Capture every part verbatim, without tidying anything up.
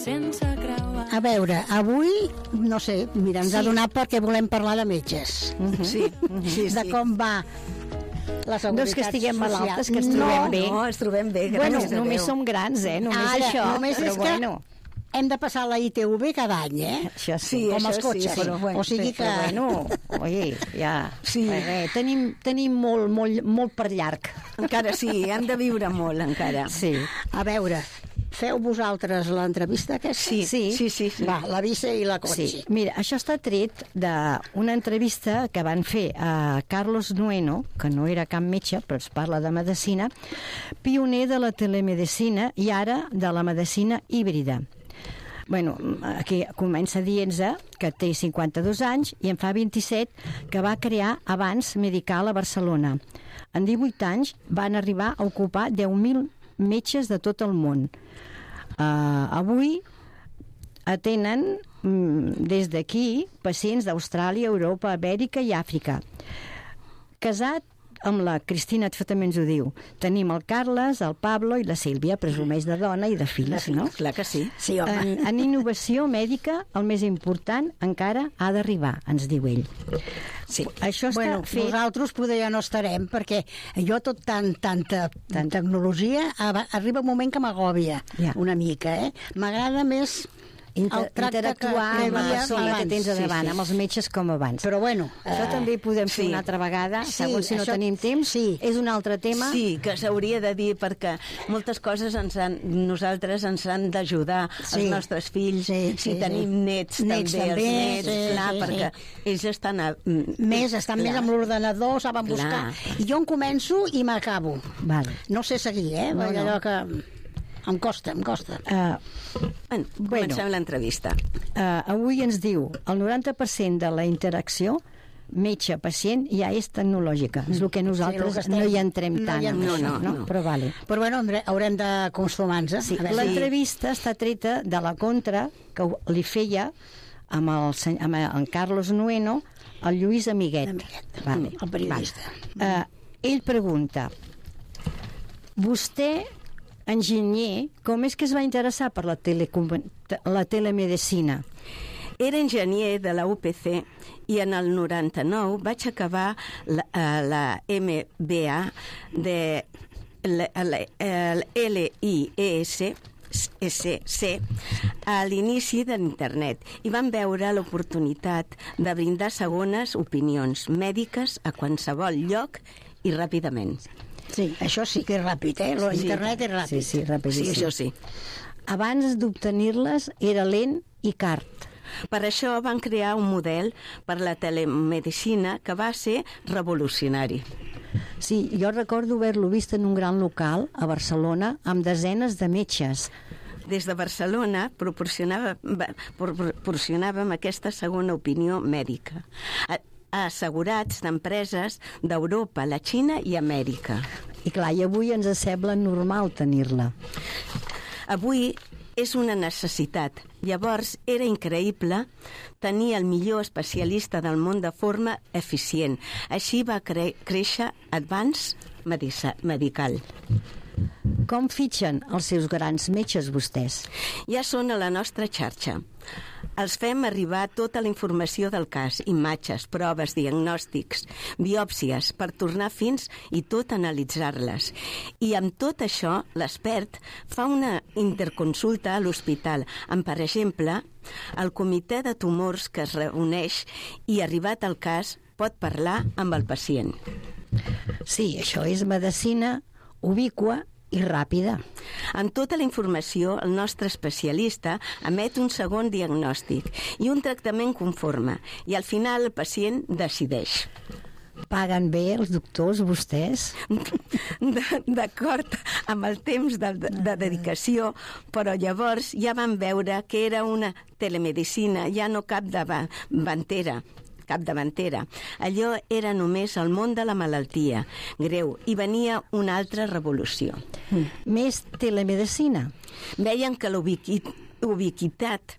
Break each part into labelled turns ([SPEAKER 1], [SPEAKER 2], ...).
[SPEAKER 1] sense creuar.
[SPEAKER 2] A veure, avui, no sé, mira, ens sí. ha donat perquè volem parlar de metges.
[SPEAKER 3] Mm-hmm. Sí, mm-hmm. sí,
[SPEAKER 2] de
[SPEAKER 3] sí.
[SPEAKER 2] com va la seguretat
[SPEAKER 4] no és que estiguem
[SPEAKER 2] social.
[SPEAKER 4] malaltes, que ens trobem
[SPEAKER 3] no,
[SPEAKER 4] bé.
[SPEAKER 3] No, ens trobem bé.
[SPEAKER 4] Bueno, només som grans, eh? Només
[SPEAKER 2] Ara,
[SPEAKER 4] això.
[SPEAKER 2] Només
[SPEAKER 4] però
[SPEAKER 2] és que
[SPEAKER 4] bueno.
[SPEAKER 2] hem de passar la I T V cada any, eh?
[SPEAKER 4] Això
[SPEAKER 3] sí,
[SPEAKER 2] com
[SPEAKER 3] això
[SPEAKER 2] els cotxes.
[SPEAKER 3] Sí, però, bueno,
[SPEAKER 2] o sigui que...
[SPEAKER 4] Però bueno, oi, ja...
[SPEAKER 3] Sí.
[SPEAKER 4] Eh, tenim tenim molt, molt, molt per llarg.
[SPEAKER 3] Encara sí, hem de viure molt, encara.
[SPEAKER 4] Sí.
[SPEAKER 2] A veure, feu vosaltres l'entrevista aquesta?
[SPEAKER 3] Sí, sí, sí. sí, sí.
[SPEAKER 2] Va, la Vice i la Conchi.
[SPEAKER 4] Sí. Mira, això està tret d'una entrevista que van fer a Carlos Nueno, que no era cap metge, però es parla de medicina, pioner de la telemedicina i ara de la medicina híbrida. Bueno, aquí comença dient-nos que té cinquanta-dos anys i en fa vint-i-set que va crear Avanç Medical a Barcelona. En divuit anys van arribar a ocupar deu mil metges de tot el món. Uh, avui atenen mm, des d'aquí pacients d'Austràlia, Europa, Amèrica i Àfrica. Casat amb la Cristina, també ens ho diu. Tenim el Carles, el Pablo i la Sílvia, presumeix de dona i de fills, no?
[SPEAKER 3] Clar que sí.
[SPEAKER 2] Sí, home.
[SPEAKER 4] En, en innovació mèdica, el més important encara ha d'arribar, ens diu ell.
[SPEAKER 3] Sí.
[SPEAKER 4] Això està
[SPEAKER 2] Bueno,
[SPEAKER 4] fet...
[SPEAKER 2] nosaltres poder ja no estarem, perquè jo tot tant, tanta tant tecnologia, arriba un moment que m'agòbia
[SPEAKER 4] Ja.
[SPEAKER 2] una mica, eh? M'agrada més
[SPEAKER 4] Inter
[SPEAKER 2] el tracte
[SPEAKER 4] interactuar
[SPEAKER 2] que
[SPEAKER 4] amb la
[SPEAKER 2] rebia
[SPEAKER 4] persona
[SPEAKER 2] abans.
[SPEAKER 4] que tens a davant,
[SPEAKER 2] Sí, sí.
[SPEAKER 4] amb els metges com abans.
[SPEAKER 2] Però bueno...
[SPEAKER 4] Això
[SPEAKER 2] eh,
[SPEAKER 4] també podem fer
[SPEAKER 3] sí.
[SPEAKER 4] una altra vegada,
[SPEAKER 2] Sí,
[SPEAKER 4] segons si no
[SPEAKER 2] això-
[SPEAKER 4] tenim temps.
[SPEAKER 2] sí.
[SPEAKER 4] És un altre tema.
[SPEAKER 3] Sí, que s'hauria de dir, perquè moltes coses ens han, nosaltres ens han d'ajudar,
[SPEAKER 2] Sí.
[SPEAKER 3] els nostres fills,
[SPEAKER 2] Sí,
[SPEAKER 3] si
[SPEAKER 2] sí,
[SPEAKER 3] tenim
[SPEAKER 2] sí.
[SPEAKER 3] nets,
[SPEAKER 2] Nets
[SPEAKER 3] també,
[SPEAKER 2] també,
[SPEAKER 3] els nets,
[SPEAKER 2] sí,
[SPEAKER 3] clar,
[SPEAKER 2] sí,
[SPEAKER 3] perquè ells estan... A,
[SPEAKER 2] més, estan
[SPEAKER 3] clar.
[SPEAKER 2] més amb l'ordenador, saben
[SPEAKER 3] Clar.
[SPEAKER 2] buscar. I jo en començo i m'acabo.
[SPEAKER 4] Vale.
[SPEAKER 2] No sé seguir, eh?
[SPEAKER 4] No,
[SPEAKER 2] Perquè
[SPEAKER 4] no.
[SPEAKER 2] allò que... Em costa, em costa.
[SPEAKER 4] Uh,
[SPEAKER 3] Bueno,
[SPEAKER 4] Bueno.
[SPEAKER 3] comencem l'entrevista.
[SPEAKER 4] uh, avui ens diu el noranta per cent de la interacció metge-pacient ja és tecnològica. És el que nosaltres
[SPEAKER 2] Sí, el que estem-
[SPEAKER 4] no hi entrem
[SPEAKER 2] no
[SPEAKER 4] tant.
[SPEAKER 2] hi
[SPEAKER 4] amb
[SPEAKER 2] entrem.
[SPEAKER 4] això,
[SPEAKER 3] No, no, no.
[SPEAKER 4] Però vale.
[SPEAKER 2] Però bueno, André, haurem d'acostumar-nos.
[SPEAKER 4] Sí,
[SPEAKER 2] A veure,
[SPEAKER 4] l'entrevista està treta de la contra que li feia amb el, sen- amb el- en Carlos Nueno el Lluís Amiguet.
[SPEAKER 2] Amiguet,
[SPEAKER 4] Vale.
[SPEAKER 2] el periodista.
[SPEAKER 4] Uh, ell pregunta: vostè, enginyer, com és que es va interessar per la, telecom... la telemedicina?
[SPEAKER 3] Era enginyer de la U P C i en el noranta-nou vaig acabar la, eh, la M B A de la, la, el L I E S S C a l'inici de l'internet i van veure l'oportunitat de brindar segones opinions mèdiques a qualsevol lloc i ràpidament.
[SPEAKER 2] Sí, això sí que és ràpid, eh? L'internet és ràpid.
[SPEAKER 4] Sí, sí, rapidíssim.
[SPEAKER 3] Sí, això sí.
[SPEAKER 4] Abans d'obtenir-les era lent i car.
[SPEAKER 3] Per això van crear un model per la telemedicina que va ser revolucionari.
[SPEAKER 4] Sí, jo recordo haver-lo vist en un gran local a Barcelona amb desenes de metges.
[SPEAKER 3] Des de Barcelona proporcionava, proporcionàvem aquesta segona opinió mèdica a, a assegurats d'empreses d'Europa, la Xina i Amèrica.
[SPEAKER 4] I clar, i avui ens sembla normal tenir-la.
[SPEAKER 3] Avui és una necessitat. Llavors era increïble tenir el millor especialista del món de forma eficient. Així va cre créixer Advance Medical.
[SPEAKER 4] Com fitxen els seus grans metges vostès?
[SPEAKER 3] Ja són a la nostra xarxa. Els fem arribar tota la informació del cas, imatges, proves, diagnòstics, biòpsies, per tornar fins i tot analitzar-les. I amb tot això, l'expert fa una interconsulta a l'hospital amb, per exemple, el comitè de tumors que es reuneix i, arribat al cas, pot parlar amb el pacient.
[SPEAKER 4] Sí, això és medicina ubíqua i ràpida.
[SPEAKER 3] En tota la informació, el nostre especialista emet un segon diagnòstic i un tractament conforme, i al final el pacient decideix.
[SPEAKER 4] Paguen bé els doctors, vostès?
[SPEAKER 3] D'acord amb el temps de, de dedicació, però llavors ja van veure que era una telemedicina, ja no cap davantera. capdavantera. Allò era només el món de la malaltia greu i venia una altra revolució.
[SPEAKER 4] Mm. Més telemedicina.
[SPEAKER 3] Veien que l'ubiquitat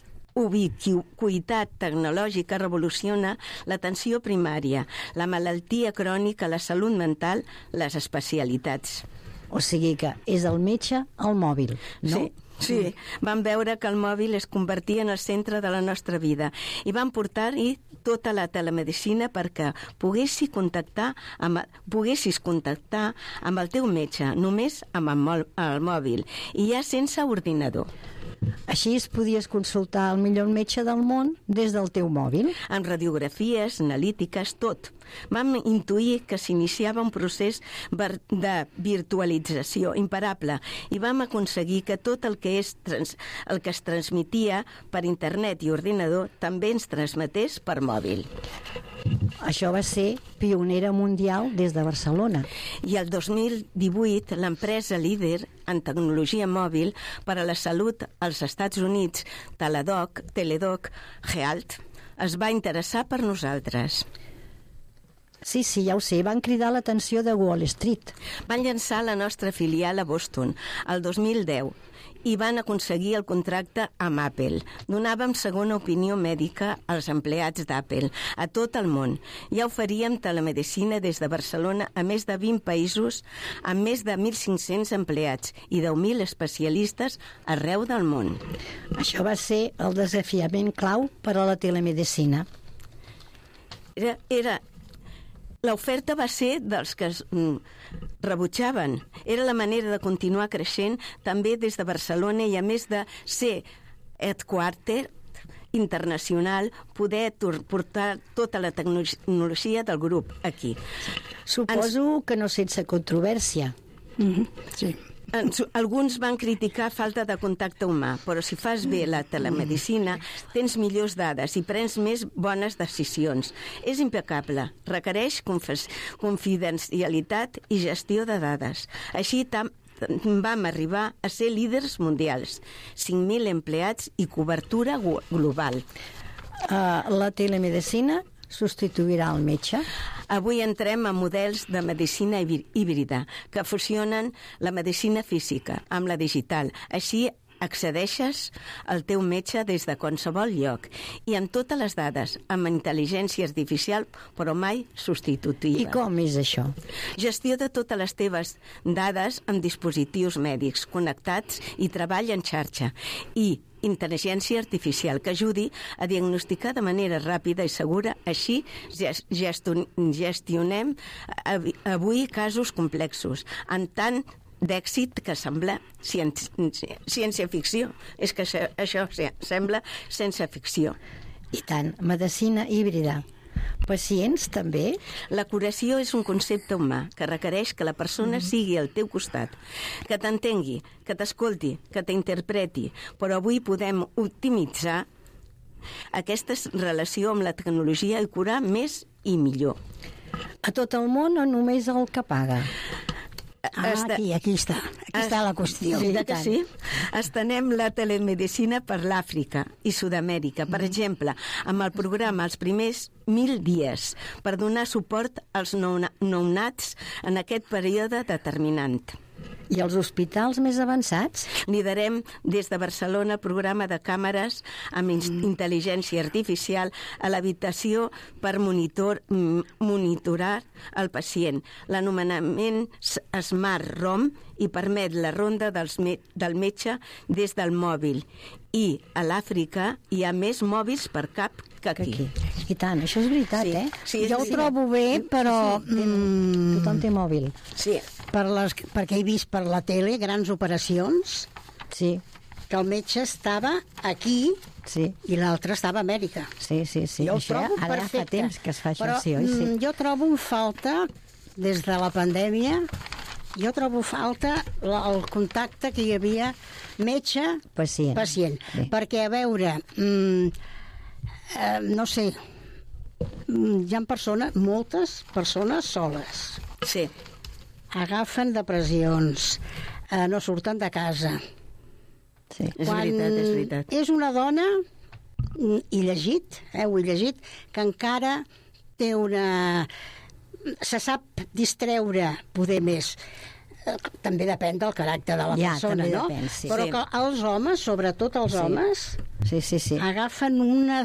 [SPEAKER 3] ubiquitat tecnològica revoluciona l'atenció primària, la malaltia crònica, la salut mental, les especialitats.
[SPEAKER 4] O sigui que és el metge al mòbil, no?
[SPEAKER 3] Sí, Sí, vam veure que el mòbil es convertia en el centre de la nostra vida i vam portar-hi tota la telemedicina perquè poguessis contactar amb, poguessis contactar amb el teu metge només amb el, mò el mòbil i ja sense ordinador.
[SPEAKER 4] Així es podies consultar el millor metge del món des del teu mòbil.
[SPEAKER 3] Amb radiografies, analítiques, tot. Vam intuir que s'iniciava un procés de virtualització imparable i vam aconseguir que tot el que, és trans, el que es transmetia per internet i ordinador també ens transmetés per mòbil.
[SPEAKER 4] Això va ser pionera mundial des de Barcelona.
[SPEAKER 3] I el dos mil divuit, l'empresa líder en tecnologia mòbil per a la salut als Estats Units, Teladoc, Teledoc Health, es va interessar per nosaltres.
[SPEAKER 4] Sí, sí, ja ho sé, van cridar l'atenció de Wall Street.
[SPEAKER 3] Van llançar la nostra filial a Boston el dos mil deu i van aconseguir el contracte amb Apple. Donàvem segona opinió mèdica als empleats d'Apple a tot el món. Ja oferíem telemedicina des de Barcelona a més de vint països, amb més de mil cinc-cents empleats i deu mil especialistes arreu del món.
[SPEAKER 4] Això va ser el desafiament clau per a la telemedicina.
[SPEAKER 3] Era... era L'oferta va ser dels que es mm, rebutjaven. Era la manera de continuar creixent també des de Barcelona i a més de ser headquarter internacional, poder portar tota la tecnologia del grup aquí.
[SPEAKER 4] Suposo Ens... que no sense controvèrsia.
[SPEAKER 2] Mm-hmm. Sí.
[SPEAKER 3] Alguns van criticar falta de contacte humà, però si fas bé la telemedicina, tens millors dades i prens més bones decisions. És impecable, requereix confidencialitat i gestió de dades. Així vam arribar a ser líders mundials, cinc mil empleats i cobertura global.
[SPEAKER 4] Uh, la telemedicina substituirà el metge?
[SPEAKER 3] Avui entrem a models de medicina híbrida que fusionen la medicina física amb la digital. Així accedeixes al teu metge des de qualsevol lloc i amb totes les dades, amb intel·ligència artificial, però mai substitutiva.
[SPEAKER 4] I com és això?
[SPEAKER 3] Gestió de totes les teves dades amb dispositius mèdics connectats i treball en xarxa i intel·ligència artificial que ajudi a diagnosticar de manera ràpida i segura. Així gestionem avui casos complexos en tant d'èxit que sembla ciència-ficció. És que això, això sembla sense ficció.
[SPEAKER 4] I tant, medicina híbrida. Pacients, també?
[SPEAKER 3] La curació és un concepte humà que requereix que la persona sigui al teu costat, que t'entengui, que t'escolti, que t'interpreti, però avui podem optimitzar aquesta relació amb la tecnologia i curar més i millor.
[SPEAKER 4] A tot el món o només el que paga?
[SPEAKER 2] Ah, aquí, aquí està. Aquí està la qüestió.
[SPEAKER 3] Sí, que sí? Estenem la telemedicina per l'Àfrica i Sud-amèrica, per exemple, amb el programa Els primers mil dies, per donar suport als nounats en aquest període determinant.
[SPEAKER 4] I els hospitals més avançats?
[SPEAKER 3] Liderem des de Barcelona el programa de càmeres amb mm. intel·ligència artificial a l'habitació per monitor, monitorar el pacient. L'anomenament Smart Room i permet la ronda dels me del metge des del mòbil. I a l'Àfrica hi ha més mòbils per cap que aquí.
[SPEAKER 4] Que aquí. I tant, això és veritat,
[SPEAKER 3] sí.
[SPEAKER 4] eh?
[SPEAKER 3] Sí, és
[SPEAKER 2] jo
[SPEAKER 3] veritat.
[SPEAKER 2] ho trobo bé, però...
[SPEAKER 4] Sí, mm, tothom té mòbil.
[SPEAKER 3] Sí.
[SPEAKER 2] Per les, perquè he vist per la tele grans operacions
[SPEAKER 4] sí.
[SPEAKER 2] que el metge estava aquí
[SPEAKER 4] sí.
[SPEAKER 2] i l'altre estava a Amèrica.
[SPEAKER 4] Sí, sí, sí.
[SPEAKER 2] Jo ho
[SPEAKER 4] això
[SPEAKER 2] trobo
[SPEAKER 4] ara
[SPEAKER 2] perfecte.
[SPEAKER 4] fa temps que es fa això,
[SPEAKER 2] però,
[SPEAKER 4] sí, oi? Sí.
[SPEAKER 2] Jo trobo un falta, des de la pandèmia, jo trobo falta el contacte que hi havia metge-pacient.
[SPEAKER 4] Pacient. Sí.
[SPEAKER 2] Perquè, a veure, mm, eh, no sé, hi ha persones, moltes persones soles.
[SPEAKER 3] Sí.
[SPEAKER 2] Agafen depressions, eh, no surten de casa.
[SPEAKER 4] Sí.
[SPEAKER 3] És veritat, és veritat.
[SPEAKER 2] És una dona, i llegit, eh, ho he llegit, que encara té una... se sap distreure, poder més. També depèn del caràcter de la
[SPEAKER 4] ja,
[SPEAKER 2] persona, no?
[SPEAKER 4] Depèn, sí.
[SPEAKER 2] Però
[SPEAKER 3] sí.
[SPEAKER 2] que els homes, sobretot els
[SPEAKER 4] sí.
[SPEAKER 2] homes,
[SPEAKER 4] sí, sí, sí.
[SPEAKER 2] agafen una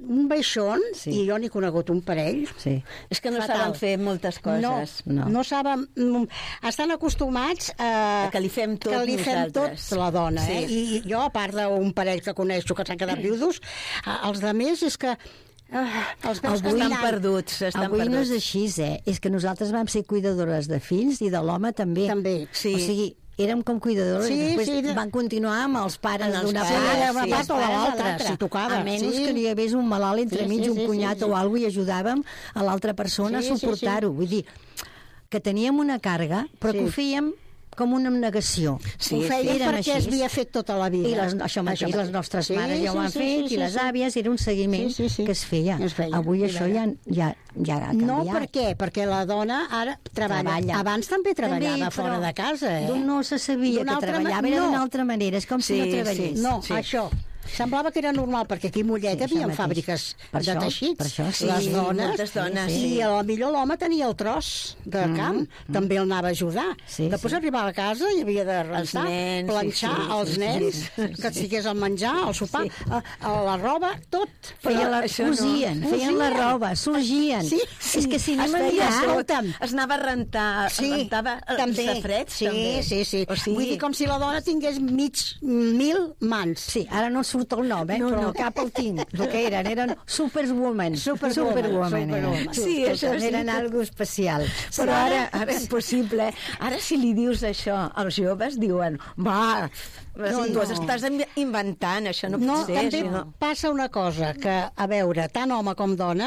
[SPEAKER 2] un baixón,
[SPEAKER 4] Sí.
[SPEAKER 2] i jo n'he conegut un parell.
[SPEAKER 4] Sí.
[SPEAKER 3] És que no
[SPEAKER 2] Fatal.
[SPEAKER 3] saben fer moltes coses.
[SPEAKER 2] No,
[SPEAKER 4] No.
[SPEAKER 2] no saben... mm, Estan acostumats a...
[SPEAKER 3] Que li fem tot
[SPEAKER 2] que li fem
[SPEAKER 3] nosaltres.
[SPEAKER 2] tot la dona, eh?
[SPEAKER 3] Sí.
[SPEAKER 2] I jo, a part d'un parell que coneixo que s'han quedat viudos, eh, els de més és que... Uh, els veus
[SPEAKER 3] Avui estan
[SPEAKER 2] caminant.
[SPEAKER 3] perduts, estan
[SPEAKER 4] Avui no és
[SPEAKER 3] perduts.
[SPEAKER 4] així, eh? És que nosaltres vam ser cuidadores de fills i de l'home també.
[SPEAKER 2] També.
[SPEAKER 3] Sí.
[SPEAKER 4] O sigui, érem com cuidadores
[SPEAKER 2] Sí,
[SPEAKER 4] i després
[SPEAKER 2] sí.
[SPEAKER 4] van continuar amb els pares
[SPEAKER 3] En els
[SPEAKER 4] d'una
[SPEAKER 3] pares,
[SPEAKER 4] part,
[SPEAKER 3] sí.
[SPEAKER 4] i
[SPEAKER 2] una
[SPEAKER 4] els
[SPEAKER 2] part o
[SPEAKER 4] pares de
[SPEAKER 2] l'altra, si tocava.
[SPEAKER 4] A menys
[SPEAKER 2] Sí.
[SPEAKER 4] que no hi hagués un malalt entremig,
[SPEAKER 2] Sí, sí,
[SPEAKER 4] un
[SPEAKER 2] sí,
[SPEAKER 4] cunyat
[SPEAKER 2] sí, sí.
[SPEAKER 4] o alguna cosa, i ajudàvem a l'altra persona
[SPEAKER 2] Sí,
[SPEAKER 4] a
[SPEAKER 2] sí, sí.
[SPEAKER 4] suportar-ho. Vull dir, que teníem una càrrega, però
[SPEAKER 2] Sí.
[SPEAKER 4] que ho fèiem com una abnegació.
[SPEAKER 3] Sí,
[SPEAKER 2] Ho feien
[SPEAKER 4] Érem
[SPEAKER 2] perquè
[SPEAKER 4] així.
[SPEAKER 2] es havia fet tota la vida.
[SPEAKER 4] I les, això mateix, les nostres
[SPEAKER 2] Sí,
[SPEAKER 4] mares ja ho
[SPEAKER 2] sí,
[SPEAKER 4] han
[SPEAKER 2] sí,
[SPEAKER 4] fet,
[SPEAKER 2] sí,
[SPEAKER 4] i les
[SPEAKER 2] sí.
[SPEAKER 4] àvies, era un seguiment
[SPEAKER 2] Sí, sí, sí.
[SPEAKER 4] que es feia.
[SPEAKER 2] Es feia,
[SPEAKER 4] Avui
[SPEAKER 2] i
[SPEAKER 4] això
[SPEAKER 2] veia.
[SPEAKER 4] ja, ja, ja ha canviat.
[SPEAKER 2] No, per què? Perquè la dona ara treballa.
[SPEAKER 4] Treballa.
[SPEAKER 2] Abans també treballava
[SPEAKER 4] També,
[SPEAKER 2] fora
[SPEAKER 4] però
[SPEAKER 2] de casa, eh?
[SPEAKER 4] d'un no se sabia
[SPEAKER 2] D'una
[SPEAKER 4] que
[SPEAKER 2] altra
[SPEAKER 4] treballava,
[SPEAKER 2] ma-
[SPEAKER 4] era
[SPEAKER 2] no.
[SPEAKER 4] d'una altra manera, és com si
[SPEAKER 3] Sí,
[SPEAKER 4] no
[SPEAKER 3] sí.
[SPEAKER 4] treballés.
[SPEAKER 2] No,
[SPEAKER 3] Sí.
[SPEAKER 2] això. Semblava que era normal, perquè aquí a Mollet
[SPEAKER 4] Sí,
[SPEAKER 2] hi havia
[SPEAKER 4] això mateix.
[SPEAKER 2] fàbriques
[SPEAKER 4] Per
[SPEAKER 2] de
[SPEAKER 4] això,
[SPEAKER 2] teixits.
[SPEAKER 4] per això, sí.
[SPEAKER 2] Les
[SPEAKER 3] Sí,
[SPEAKER 2] dones.
[SPEAKER 3] moltes dones,
[SPEAKER 2] I
[SPEAKER 3] sí.
[SPEAKER 2] a millor l'home tenia el tros de camp. També el anava a ajudar.
[SPEAKER 4] Sí,
[SPEAKER 2] Després
[SPEAKER 4] sí.
[SPEAKER 2] arribava a casa i havia de rentar,
[SPEAKER 3] nens,
[SPEAKER 2] planxar
[SPEAKER 3] sí, sí,
[SPEAKER 2] els
[SPEAKER 3] sí,
[SPEAKER 2] nens,
[SPEAKER 3] sí, sí,
[SPEAKER 2] que et fiqués el menjar, el sopar,
[SPEAKER 3] Sí.
[SPEAKER 2] a, a la roba, tot.
[SPEAKER 4] Feien la,
[SPEAKER 3] això no.
[SPEAKER 4] cosien, feien la
[SPEAKER 2] Cosien.
[SPEAKER 4] roba, sorgien.
[SPEAKER 2] Sí,
[SPEAKER 4] És que si anem
[SPEAKER 3] Es
[SPEAKER 4] a
[SPEAKER 3] feia
[SPEAKER 4] mirar...
[SPEAKER 3] tot.
[SPEAKER 2] escolta'm.
[SPEAKER 3] Es anava a rentar,
[SPEAKER 2] Sí,
[SPEAKER 3] rentava els
[SPEAKER 2] també.
[SPEAKER 3] safrets,
[SPEAKER 2] sí,
[SPEAKER 3] també.
[SPEAKER 2] Sí, sí,
[SPEAKER 3] O sigui,
[SPEAKER 2] Vull dir, com si la dona tingués mig mil mans.
[SPEAKER 4] Sí, ara no surt el nom, eh?
[SPEAKER 3] No,
[SPEAKER 4] però
[SPEAKER 3] no.
[SPEAKER 4] al cap el tinc. El que eren, eren superwoman.
[SPEAKER 2] Superwoman,
[SPEAKER 4] Superwoman,
[SPEAKER 2] superwoman.
[SPEAKER 4] eren.
[SPEAKER 3] Sí, això sí.
[SPEAKER 4] Eren algo especial.
[SPEAKER 3] Però ara, ara és impossible. Ara, si li dius això als joves, diuen, va,
[SPEAKER 2] No,
[SPEAKER 3] tu
[SPEAKER 2] no.
[SPEAKER 3] estàs inventant, això no,
[SPEAKER 2] No,
[SPEAKER 3] pot ser.
[SPEAKER 2] també
[SPEAKER 3] si no.
[SPEAKER 2] passa una cosa, que, a veure, tant home com dona,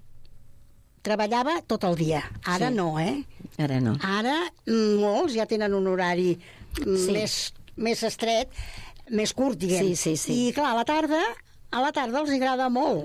[SPEAKER 2] treballava tot el dia. Ara
[SPEAKER 3] Sí.
[SPEAKER 2] no, eh?
[SPEAKER 3] Ara no.
[SPEAKER 2] Ara mm, molts ja tenen un horari mm,
[SPEAKER 4] Sí.
[SPEAKER 2] més, més estret, més curt, diguem.
[SPEAKER 4] Sí, sí, sí.
[SPEAKER 2] I, clar, a la tarda, a la tarda els agrada molt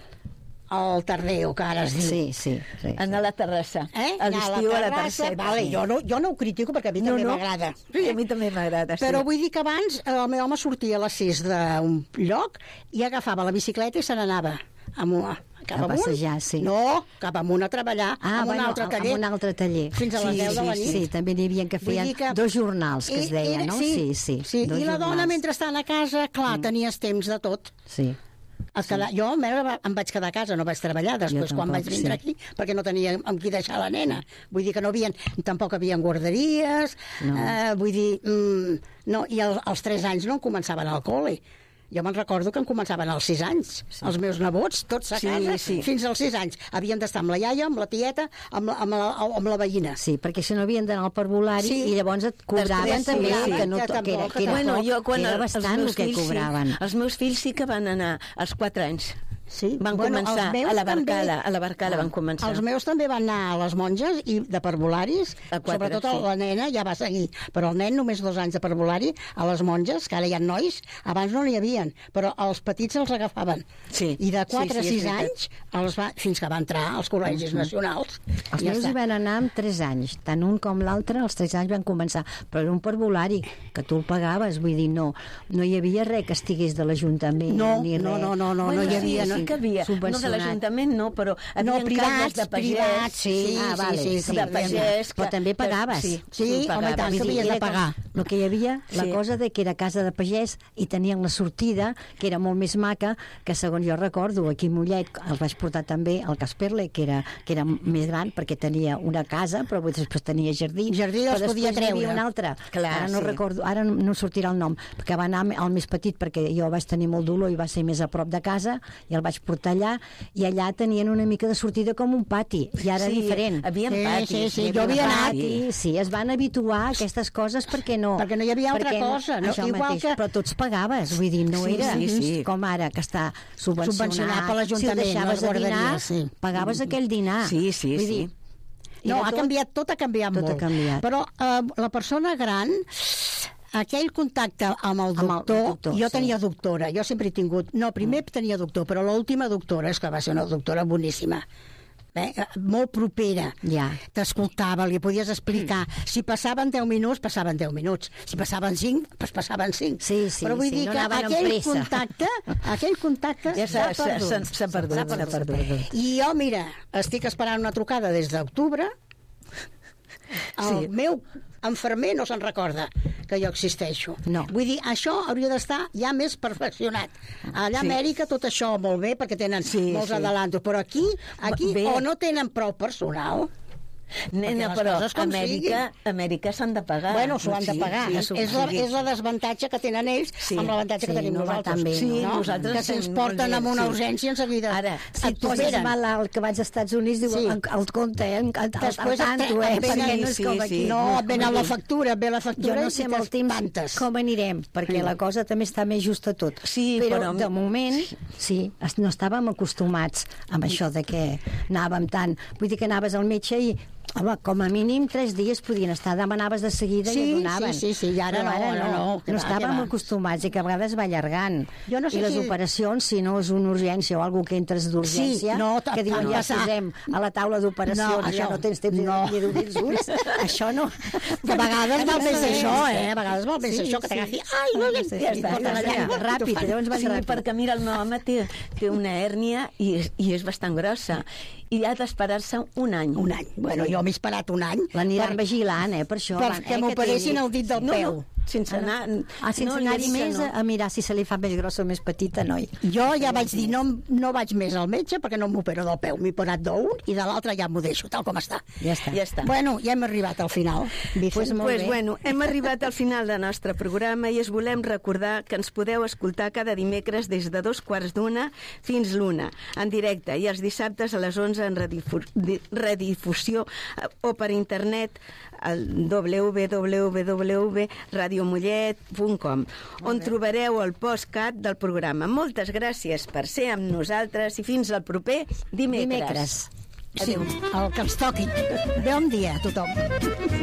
[SPEAKER 2] el tardeo, que ara es diu.
[SPEAKER 4] Sí, sí. sí.
[SPEAKER 3] Anar a la terrassa.
[SPEAKER 2] Eh?
[SPEAKER 3] A
[SPEAKER 2] Anar
[SPEAKER 3] l'estiu a la
[SPEAKER 2] terrassa,
[SPEAKER 3] terrassa.
[SPEAKER 2] Vale, jo, no, jo no ho critico perquè a mi també m'agrada.
[SPEAKER 3] Sí, a mi també m'agrada, sí.
[SPEAKER 2] Però vull dir que abans eh, el meu home sortia a les sis d'un lloc i agafava la bicicleta i se n'anava amunt, cap
[SPEAKER 4] A
[SPEAKER 2] amunt.
[SPEAKER 4] passejar, sí.
[SPEAKER 2] No, cap amunt a treballar,
[SPEAKER 4] Ah,
[SPEAKER 2] amb
[SPEAKER 4] bueno,
[SPEAKER 2] un altre taller.
[SPEAKER 4] amb un altre taller.
[SPEAKER 2] Fins a les
[SPEAKER 4] sí,
[SPEAKER 2] deu de
[SPEAKER 4] sí,
[SPEAKER 2] la nit.
[SPEAKER 4] Sí, també n'hi havia que
[SPEAKER 2] Vull
[SPEAKER 4] feien
[SPEAKER 2] dir que-
[SPEAKER 4] dos jornals, que es
[SPEAKER 2] Era-
[SPEAKER 4] deia, no?
[SPEAKER 2] Sí,
[SPEAKER 4] sí.
[SPEAKER 2] sí.
[SPEAKER 4] dos
[SPEAKER 2] I la dona,
[SPEAKER 4] jornals.
[SPEAKER 2] mentre estan a casa, clar, tenies temps de tot.
[SPEAKER 4] Sí.
[SPEAKER 2] Es quedar, jo almenys em vaig quedar a casa, no vaig treballar després
[SPEAKER 4] Jo
[SPEAKER 2] quan
[SPEAKER 4] tampoc,
[SPEAKER 2] vaig vindre
[SPEAKER 4] sí.
[SPEAKER 2] aquí, perquè no tenia amb qui deixar la nena. Vull dir que no havien, tampoc havien guarderies,
[SPEAKER 4] No.
[SPEAKER 2] eh, vull dir, mm, no, i el, als tres anys no em començaven al col·le. Jo me'n recordo que em començaven als sis anys. Sí. Els meus nebots, tots a
[SPEAKER 3] Sí,
[SPEAKER 2] casa,
[SPEAKER 3] sí.
[SPEAKER 2] fins als sis anys. Havien d'estar amb la iaia, amb la tieta, amb la, amb la, amb la veïna.
[SPEAKER 4] Sí, perquè si no havien d'anar al parvulari
[SPEAKER 2] Sí.
[SPEAKER 4] i llavors et cobraven
[SPEAKER 3] Després,
[SPEAKER 4] també,
[SPEAKER 3] sí,
[SPEAKER 4] que, no,
[SPEAKER 2] que
[SPEAKER 4] to- que, era,
[SPEAKER 2] tampoc,
[SPEAKER 4] que era
[SPEAKER 3] bueno,
[SPEAKER 4] poc,
[SPEAKER 3] jo quan
[SPEAKER 4] que era
[SPEAKER 3] el- els
[SPEAKER 4] bastant
[SPEAKER 3] meus
[SPEAKER 4] el que
[SPEAKER 3] fills,
[SPEAKER 4] cobraven.
[SPEAKER 3] Sí, els meus fills sí que van anar als quatre anys.
[SPEAKER 2] Sí.
[SPEAKER 3] Van
[SPEAKER 2] Bueno,
[SPEAKER 3] començar
[SPEAKER 2] els meus
[SPEAKER 3] a la
[SPEAKER 2] també-
[SPEAKER 3] Barcala, a la Barcala van començar.
[SPEAKER 2] Els meus també van anar a les monges i de parvularis,
[SPEAKER 3] A quatre,
[SPEAKER 2] sobretot
[SPEAKER 3] sí.
[SPEAKER 2] la nena ja va seguir, però el nen només dos anys de parvulari a les monges, que ara hi ha nois, abans no n'hi havien, però els petits els agafaven.
[SPEAKER 3] Sí.
[SPEAKER 2] I de quatre
[SPEAKER 3] Sí,
[SPEAKER 2] a
[SPEAKER 3] sí, és
[SPEAKER 2] sis
[SPEAKER 3] veritat.
[SPEAKER 2] anys, els va, fins que va entrar als col·legis nacionals.
[SPEAKER 4] Els
[SPEAKER 2] Ja
[SPEAKER 4] meus
[SPEAKER 2] està.
[SPEAKER 4] hi van anar amb tres anys, tant un com l'altre, als tres anys van començar, però era un parvulari, que tu el pagaves, vull dir, no, no hi havia res que estigués de l'Ajuntament,
[SPEAKER 2] No,
[SPEAKER 4] ni res.
[SPEAKER 2] no, no, no, no,
[SPEAKER 3] Bueno,
[SPEAKER 2] no hi havia...
[SPEAKER 3] sí,
[SPEAKER 2] no,
[SPEAKER 3] sí que havia. No de
[SPEAKER 4] subvencionat.
[SPEAKER 3] l'Ajuntament, no, però havia
[SPEAKER 2] no, privats,
[SPEAKER 3] cases de pagès.
[SPEAKER 2] privats, sí,
[SPEAKER 4] Ah,
[SPEAKER 2] sí,
[SPEAKER 4] vale,
[SPEAKER 2] sí,
[SPEAKER 4] sí,
[SPEAKER 3] de
[SPEAKER 2] sí,
[SPEAKER 3] pagès.
[SPEAKER 4] Però també pagaves.
[SPEAKER 3] Sí,
[SPEAKER 2] Sí, home, i tant, que
[SPEAKER 4] Vull dir,
[SPEAKER 2] havies de
[SPEAKER 4] era com-
[SPEAKER 2] pagar.
[SPEAKER 4] El que hi havia, la
[SPEAKER 3] Sí.
[SPEAKER 4] cosa de que era casa de pagès i tenien la sortida, que era molt més maca, que segons jo recordo, aquí a Mollet el vaig portar també al Casperle, que era, que era més gran perquè tenia una casa, però després tenia jardí.
[SPEAKER 2] Jardí
[SPEAKER 4] però
[SPEAKER 2] els podia
[SPEAKER 4] després hi havia
[SPEAKER 2] treure.
[SPEAKER 4] un altre.
[SPEAKER 3] Clar,
[SPEAKER 4] ara no
[SPEAKER 3] sí.
[SPEAKER 4] recordo, ara no sortirà el nom, perquè va anar al més petit perquè jo vaig tenir molt dolor i va ser més a prop de casa i el vaig portar allà i allà tenien una mica de sortida com un pati i ara
[SPEAKER 3] Sí,
[SPEAKER 4] diferent.
[SPEAKER 3] havia
[SPEAKER 2] Sí,
[SPEAKER 3] patis.
[SPEAKER 2] sí, sí,
[SPEAKER 3] hi
[SPEAKER 2] jo havia anat.
[SPEAKER 4] Pati, sí, es van habituar a aquestes coses perquè no...
[SPEAKER 2] Perquè no hi havia altra
[SPEAKER 4] perquè
[SPEAKER 2] cosa, no?
[SPEAKER 4] Això
[SPEAKER 2] Igual
[SPEAKER 4] mateix,
[SPEAKER 2] que-
[SPEAKER 4] però tots pagaves, vull dir, no
[SPEAKER 3] Sí,
[SPEAKER 4] era
[SPEAKER 3] sí, sí.
[SPEAKER 4] com ara, que està subvencionat.
[SPEAKER 2] Subvencionat per l'Ajuntament,
[SPEAKER 4] Si ho deixaves
[SPEAKER 2] les
[SPEAKER 4] de dinar,
[SPEAKER 2] guarderies, sí.
[SPEAKER 4] pagaves aquell dinar.
[SPEAKER 3] Sí, sí,
[SPEAKER 4] vull
[SPEAKER 3] sí.
[SPEAKER 4] Dir,
[SPEAKER 2] No,
[SPEAKER 4] era
[SPEAKER 2] ha
[SPEAKER 4] tot-
[SPEAKER 2] canviat, tot ha canviat
[SPEAKER 4] Tot ha
[SPEAKER 2] molt.
[SPEAKER 4] canviat.
[SPEAKER 2] Però eh, la persona gran, aquell contacte amb el
[SPEAKER 4] Amb el
[SPEAKER 2] doctor,
[SPEAKER 4] doctor,
[SPEAKER 2] jo
[SPEAKER 4] sí.
[SPEAKER 2] tenia doctora, jo sempre he tingut... No, primer tenia doctor, però l'última doctora, és que va ser una doctora boníssima. Eh? Molt propera.
[SPEAKER 4] Ja.
[SPEAKER 2] T'escoltava, li podies explicar. Si passaven deu minuts, passaven deu minuts. Si passaven cinc, doncs passaven cinc.
[SPEAKER 4] Sí, sí,
[SPEAKER 2] però vull
[SPEAKER 4] sí,
[SPEAKER 2] dir
[SPEAKER 4] no
[SPEAKER 2] que
[SPEAKER 4] anaven amb
[SPEAKER 2] aquell
[SPEAKER 4] pressa.
[SPEAKER 2] contacte, aquell contacte
[SPEAKER 3] Ja s'ha-
[SPEAKER 2] s'ha perdut.
[SPEAKER 3] s'ha- s'ha perdut, s'ha perdut.
[SPEAKER 2] I jo, mira, estic esperant una trucada des d'octubre. El
[SPEAKER 3] Sí.
[SPEAKER 2] meu infermer no se'n recorda que jo existeixo.
[SPEAKER 4] No.
[SPEAKER 2] Vull dir, això hauria d'estar ja més perfeccionat. Allà a
[SPEAKER 3] Sí.
[SPEAKER 2] Amèrica tot això molt bé, perquè tenen
[SPEAKER 3] Sí,
[SPEAKER 2] molts
[SPEAKER 3] sí.
[SPEAKER 2] adelantos, però aquí, aquí
[SPEAKER 3] Bé.
[SPEAKER 2] o no tenen prou personal.
[SPEAKER 3] Nena,
[SPEAKER 2] les
[SPEAKER 3] però
[SPEAKER 2] coses com
[SPEAKER 3] Amèrica, Amèrica s'han de pagar.
[SPEAKER 2] Bueno, s'ho han de
[SPEAKER 3] Sí,
[SPEAKER 2] pagar.
[SPEAKER 3] sí,
[SPEAKER 2] és,
[SPEAKER 3] sí,
[SPEAKER 2] és, la,
[SPEAKER 3] sí.
[SPEAKER 2] és la desavantatge que tenen ells
[SPEAKER 3] Sí.
[SPEAKER 2] amb l'avantatge
[SPEAKER 4] Sí,
[SPEAKER 2] que tenim
[SPEAKER 4] no va
[SPEAKER 2] nosaltres.
[SPEAKER 4] tan bé,
[SPEAKER 3] Sí,
[SPEAKER 4] no?
[SPEAKER 3] nosaltres
[SPEAKER 2] Que si ens
[SPEAKER 3] estem
[SPEAKER 2] porten
[SPEAKER 3] molt bé,
[SPEAKER 2] amb una
[SPEAKER 3] sí.
[SPEAKER 2] urgència en seguida
[SPEAKER 4] Ara, si
[SPEAKER 2] et
[SPEAKER 4] et poses
[SPEAKER 2] toleren.
[SPEAKER 4] malalt que vaig als Estats Units, diu,
[SPEAKER 2] Sí.
[SPEAKER 4] el, el compte, eh? El, el,
[SPEAKER 2] Després
[SPEAKER 4] el tanto, eh?
[SPEAKER 2] et venen-
[SPEAKER 4] Perquè no és
[SPEAKER 3] sí,
[SPEAKER 4] com
[SPEAKER 3] sí.
[SPEAKER 4] aquí.
[SPEAKER 2] No, et venen la factura, et ve la
[SPEAKER 4] Jo
[SPEAKER 2] factura
[SPEAKER 4] no
[SPEAKER 2] i
[SPEAKER 4] sé amb
[SPEAKER 2] te'n
[SPEAKER 4] el temps
[SPEAKER 2] espantes.
[SPEAKER 4] com anirem, perquè la cosa també està més justa tot.
[SPEAKER 3] Sí,
[SPEAKER 4] però,
[SPEAKER 3] però-
[SPEAKER 4] de moment, sí, es- no estàvem acostumats amb això de que anàvem tant. Vull dir que anaves al metge i, home, com a mínim tres dies podien estar, demanaves de seguida
[SPEAKER 2] Sí,
[SPEAKER 4] i et donaven.
[SPEAKER 2] sí, sí, sí, i ara
[SPEAKER 4] Però
[SPEAKER 2] no, ara no, que
[SPEAKER 4] no
[SPEAKER 2] va, que
[SPEAKER 4] estàvem
[SPEAKER 2] va.
[SPEAKER 4] acostumats i que a vegades va allargant.
[SPEAKER 2] Jo no sé
[SPEAKER 4] I les
[SPEAKER 2] si-
[SPEAKER 4] operacions, si no és una urgència o alguna que entres d'urgència,
[SPEAKER 2] Sí, no,
[SPEAKER 4] que diuen
[SPEAKER 2] no,
[SPEAKER 4] ja
[SPEAKER 2] passar.
[SPEAKER 4] posem a la taula d'operacions,
[SPEAKER 2] No,
[SPEAKER 4] ja
[SPEAKER 2] això-
[SPEAKER 4] no tens temps
[SPEAKER 2] no.
[SPEAKER 4] ni d'obrir els ulls, això no.
[SPEAKER 2] Que a vegades val més això, eh? A vegades val més
[SPEAKER 4] Sí,
[SPEAKER 2] això, que
[SPEAKER 4] sí.
[SPEAKER 2] t'agafi... Ai, no, ja,
[SPEAKER 4] Sí,
[SPEAKER 2] ja
[SPEAKER 4] sí,
[SPEAKER 2] està,
[SPEAKER 4] ja
[SPEAKER 2] tota la
[SPEAKER 4] està.
[SPEAKER 2] llengua,
[SPEAKER 4] Ràpid,
[SPEAKER 2] t'ho fan.
[SPEAKER 4] llavors vas
[SPEAKER 3] Sí,
[SPEAKER 4] ràpid.
[SPEAKER 3] perquè mira, el meu home té, té una hèrnia i, és- i és bastant grossa. I ha d'esperar-se un any.
[SPEAKER 2] Un any. Bueno, jo m'he esperat un any.
[SPEAKER 4] L'aniran
[SPEAKER 2] per-
[SPEAKER 4] vigilant, eh, per això.
[SPEAKER 2] perquè
[SPEAKER 4] eh,
[SPEAKER 2] m'operessin
[SPEAKER 4] tingui.
[SPEAKER 2] el dit del
[SPEAKER 3] No,
[SPEAKER 2] peu.
[SPEAKER 3] no, sense anar...
[SPEAKER 4] Ah, sense
[SPEAKER 3] no, li
[SPEAKER 4] anar-hi
[SPEAKER 3] dic que
[SPEAKER 4] més
[SPEAKER 3] no.
[SPEAKER 4] a mirar si se li fa més grossa o més petita, noi.
[SPEAKER 2] Jo ja vaig dir, no, no vaig més al metge perquè no m'opero del peu. M'he operat d'un i de l'altre ja m'ho deixo, tal com està.
[SPEAKER 4] Ja està.
[SPEAKER 3] Ja està.
[SPEAKER 2] Bueno, ja hem arribat al final. Vicent.
[SPEAKER 4] Pues molt
[SPEAKER 3] Pues
[SPEAKER 4] bé.
[SPEAKER 3] bueno, hem arribat al final del nostre programa i us volem recordar que ens podeu escoltar cada dimecres des de dos quarts d'una fins l'una, en directe, i els dissabtes a les onze en redifu di- redifusió eh, o per internet al w w w punt radio mollet punt com, on trobareu el postcat del programa. Moltes gràcies per ser amb nosaltres i fins al proper dimecres.
[SPEAKER 4] Dimecres.
[SPEAKER 2] Sí, el que ens toqui. Bon dia a tothom.